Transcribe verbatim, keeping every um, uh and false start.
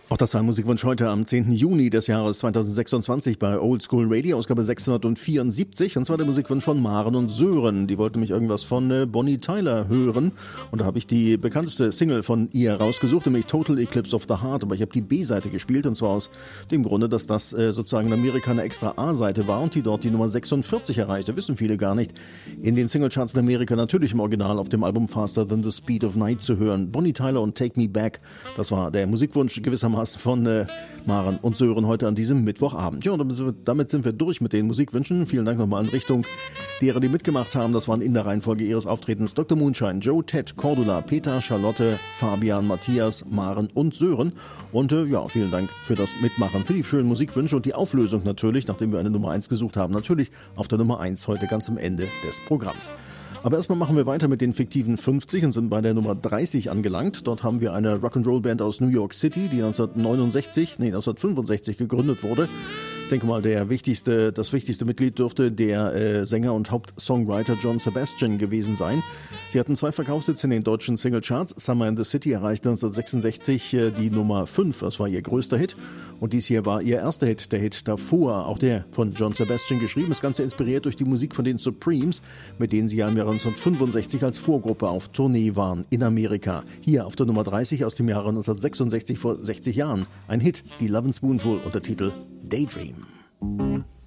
Auch das war ein Musikwunsch heute am zehnten Juni des Jahres zweitausendsechsundzwanzig bei Old School Radio, Ausgabe sechshundertvierundsiebzig. Und zwar der Musikwunsch von Maren und Sören. Die wollten mich irgendwas von äh, Bonnie Tyler hören. Und da habe ich die bekannteste Single von ihr rausgesucht, nämlich Total Eclipse of the Heart. Aber ich habe die B-Seite gespielt, und zwar aus dem Grunde, dass das äh, sozusagen in Amerika eine extra A-Seite war und die dort die Nummer sechsundvierzig erreichte. Wissen viele gar nicht. In den Singlecharts in Amerika natürlich im Original auf dem Album Faster Than the Speed of Night zu hören. Bonnie Tyler und Take Me Back. Das war der Musikwunsch gewissermaßen von äh, Maren und Sören heute an diesem Mittwochabend. Ja, und damit sind wir durch mit den Musikwünschen. Vielen Dank nochmal in Richtung derer, die mitgemacht haben. Das waren in der Reihenfolge ihres Auftretens Doktor Moonshine, Joe, Ted, Cordula, Peter, Charlotte, Fabian, Matthias, Maren und Sören. Und äh, ja, vielen Dank für das Mitmachen, für die schönen Musikwünsche und die Auflösung natürlich, nachdem wir eine Nummer eins gesucht haben. Natürlich auf der Nummer eins heute ganz am Ende des Programms. Aber erstmal machen wir weiter mit den fiktiven fünfzig und sind bei der Nummer dreißig angelangt. Dort haben wir eine Rock'n'Roll-Band aus New York City, die neunzehnhundertneunundsechzig, nee, neunzehnhundertfünfundsechzig gegründet wurde. Ich denke mal, der wichtigste, das wichtigste Mitglied dürfte der äh, Sänger und Hauptsongwriter John Sebastian gewesen sein. Sie hatten zwei Verkaufshits in den deutschen Singlecharts. Summer in the City erreichte neunzehnhundertsechsundsechzig äh, die Nummer fünf, das war ihr größter Hit. Und dies hier war ihr erster Hit, der Hit davor, auch der von John Sebastian geschrieben. Das Ganze inspiriert durch die Musik von den Supremes, mit denen sie ja im Jahre neunzehnhundertfünfundsechzig als Vorgruppe auf Tournee waren in Amerika. Hier auf der Nummer dreißig aus dem Jahre neunzehnhundertsechsundsechzig, vor sechzig Jahren. Ein Hit, die Lovin' Spoonful, unter Titel Daydream.